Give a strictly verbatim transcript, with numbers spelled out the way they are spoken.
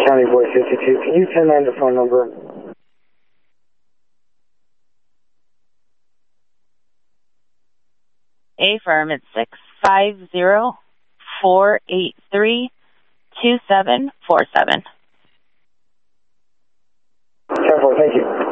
County Boy fifty-two, can you ten nine the phone number? A firm, it's six five zero, four eight three, two seven four seven. ten four, thank you.